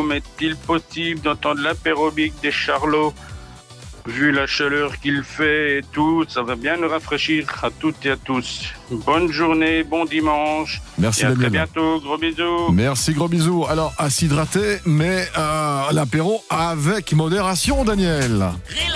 Jérôme. Est-il possible d'entendre l'apérobique des Charlots? Vu la chaleur qu'il fait et tout, ça va bien nous rafraîchir à toutes et à tous. Bonne journée, bon dimanche. Merci et à Daniel. très bientôt, gros bisous. Merci, gros bisous. Alors, à s'hydrater, mais l'apéro avec modération, Daniel.